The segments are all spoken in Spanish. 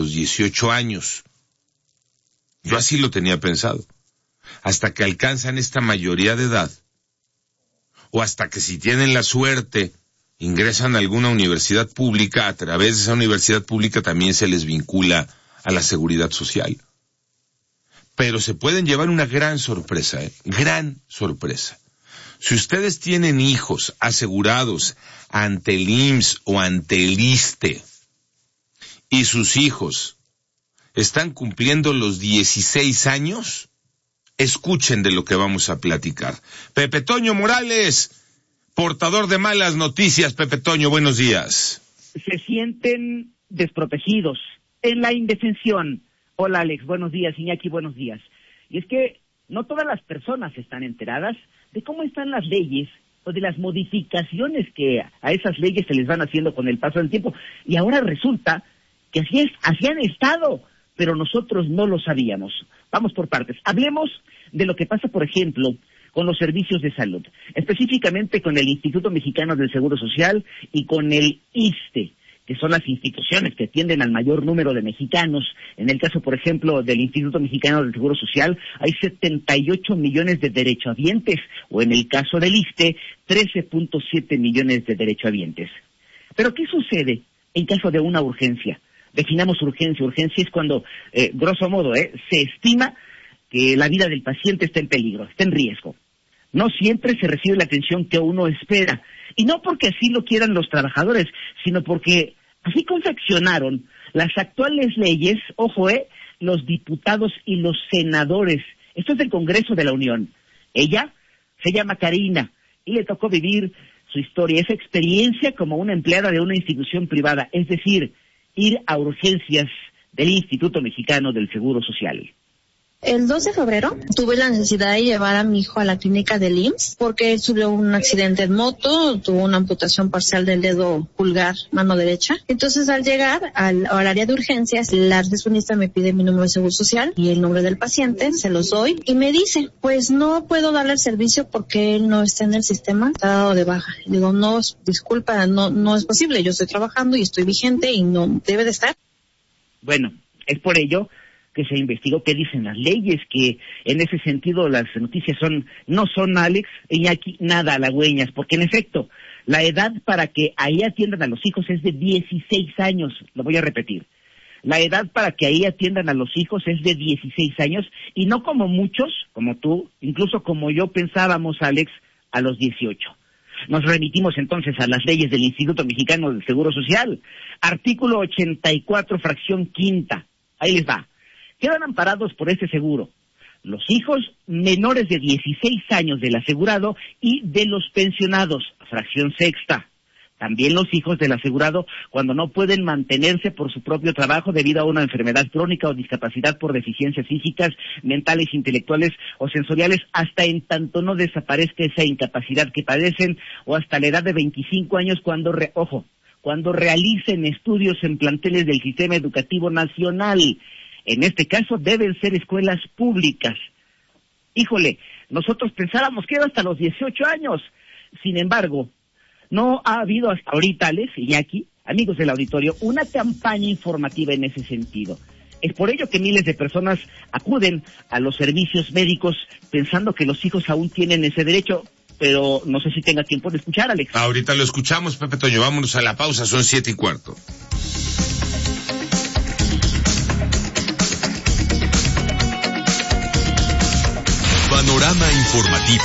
los 18 años. Yo así lo tenía pensado. Hasta que alcanzan esta mayoría de edad, o hasta que si tienen la suerte, ingresan a alguna universidad pública, a través de esa universidad pública también se les vincula a la seguridad social. Pero se pueden llevar una gran sorpresa, gran sorpresa. Si ustedes tienen hijos asegurados ante el IMSS o ante el ISSSTE, y sus hijos están cumpliendo los 16 años, escuchen de lo que vamos a platicar. Pepe Toño Morales, portador de malas noticias. Pepe Toño, buenos días. Se sienten desprotegidos, en la indefensión. Hola Alex, buenos días. Iñaki, buenos días. Y es que no todas las personas están enteradas de cómo están las leyes o de las modificaciones que a esas leyes se les van haciendo con el paso del tiempo. Y ahora resulta que así han estado, pero nosotros no lo sabíamos. Vamos por partes. Hablemos de lo que pasa, por ejemplo, con los servicios de salud, específicamente con el Instituto Mexicano del Seguro Social y con el ISSSTE, que son las instituciones que atienden al mayor número de mexicanos. En el caso, por ejemplo, del Instituto Mexicano del Seguro Social, hay 78 millones de derechohabientes, o en el caso del ISSSTE, 13.7 millones de derechohabientes. Pero, ¿qué sucede en caso de una urgencia? Definamos urgencia. Urgencia es cuando, grosso modo, se estima que la vida del paciente está en peligro, está en riesgo. No siempre se recibe la atención que uno espera. Y no porque así lo quieran los trabajadores, sino porque así confeccionaron las actuales leyes, ojo, los diputados y los senadores. Esto es del Congreso de la Unión. Ella se llama Karina y le tocó vivir su historia, esa experiencia como una empleada de una institución privada, es decir, ir a urgencias del Instituto Mexicano del Seguro Social. El 2 de febrero tuve la necesidad de llevar a mi hijo a la clínica del IMSS porque él sufrió un accidente en moto, tuvo una amputación parcial del dedo pulgar, mano derecha. Entonces, al llegar al área de urgencias, la recepcionista me pide mi número de seguro social y el nombre del paciente, se los doy y me dice, pues no puedo darle el servicio porque él no está en el sistema, está dado de baja. Y digo, no, disculpa, no es posible, yo estoy trabajando y estoy vigente y no debe de estar. Bueno, es por ello que se investigó qué dicen las leyes, que en ese sentido las noticias no son, Alex, Iñaki, nada halagüeñas, porque en efecto, la edad para que ahí atiendan a los hijos es de 16 años, lo voy a repetir. La edad para que ahí atiendan a los hijos es de 16 años, y no como muchos, como tú, incluso como yo pensábamos, Alex, a los 18. Nos remitimos entonces a las leyes del Instituto Mexicano del Seguro Social. Artículo 84, fracción quinta. Ahí les va. Quedan amparados por este seguro los hijos menores de 16 años del asegurado y de los pensionados, fracción sexta. También los hijos del asegurado cuando no pueden mantenerse por su propio trabajo debido a una enfermedad crónica o discapacidad por deficiencias físicas, mentales, intelectuales o sensoriales, hasta en tanto no desaparezca esa incapacidad que padecen, o hasta la edad de 25 años cuando realicen estudios en planteles del sistema educativo nacional. En este caso deben ser escuelas públicas. Híjole, nosotros pensábamos que era hasta los 18 años. Sin embargo, no ha habido hasta ahorita, Alex, Iñaki, amigos del auditorio, una campaña informativa en ese sentido. Es por ello que miles de personas acuden a los servicios médicos pensando que los hijos aún tienen ese derecho, pero no sé si tenga tiempo de escuchar, Alex. Ahorita lo escuchamos, Pepe Toño. Vámonos a la pausa, son 7:15. Panorama informativo.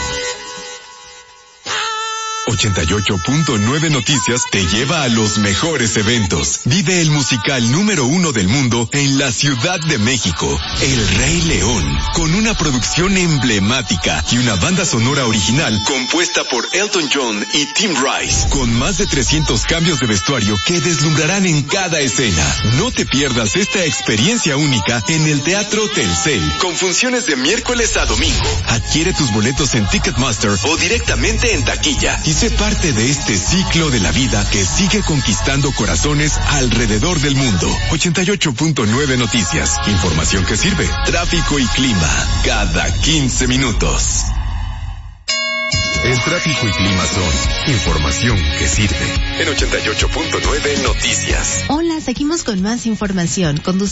88.9 Noticias te lleva a los mejores eventos. Vive el musical número 1 del mundo en la Ciudad de México, El Rey León, con una producción emblemática y una banda sonora original compuesta por Elton John y Tim Rice, con más de 300 cambios de vestuario que deslumbrarán en cada escena. No te pierdas esta experiencia única en el Teatro Telcel, con funciones de miércoles a domingo. Adquiere tus boletos en Ticketmaster o directamente en taquilla y sé parte de este ciclo de la vida que sigue conquistando corazones alrededor del mundo. 88.9 Noticias. Información que sirve. Tráfico y clima. Cada 15 minutos. El tráfico y clima son información que sirve. En 88.9 Noticias. Hola, seguimos con más información.